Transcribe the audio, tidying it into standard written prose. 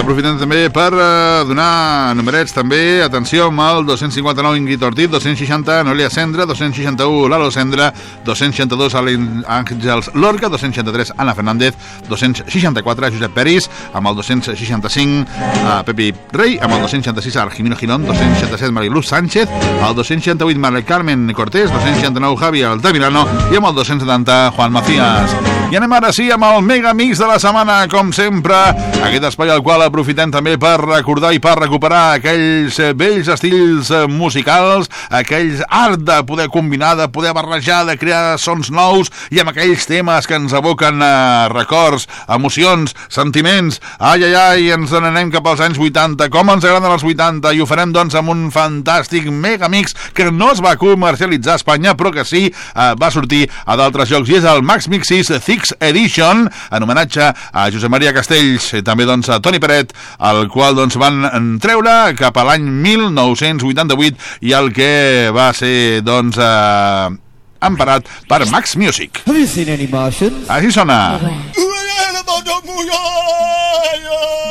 Aprofitem també per donar numerets també. Atenció amb el 259 Ingrid Ortiz, 260 Noelia Cendra, 261 Lalo Cendra, 262 Àngels Lorca, 263 Ana Fernández, 264 Josep Peris, amb el 265 Pepi Rey, amb el 266 Argimino Girón, 267 Mariluz Sánchez, el 268 María Carmen Cortés, 269 Javi Altamirano i amb el 270 Juan Macías. I anem ara sí amb el Megamix de la setmana, com sempre, aquest espai al qual aprofitem també per recordar i per recuperar aquells vells estils musicals, aquells art de poder combinar, de poder barrejar, de crear sons nous i amb aquells temes que ens evoquen records, emocions, sentiments. Ai, ai, ai, ens n'anem cap als anys 80, com ens agraden els 80, i ho farem doncs amb un fantàstic Megamix que no es va comercialitzar a Espanya, però que sí va sortir a d'altres llocs, i és el Max Mixis Six Edition, en homenatge a Josep Maria Castells i també doncs a Toni Peret, el qual doncs van treure cap a l'any 1988 i el que va ser doncs emparat per Max Music. Have you seen any Martians? Així sona.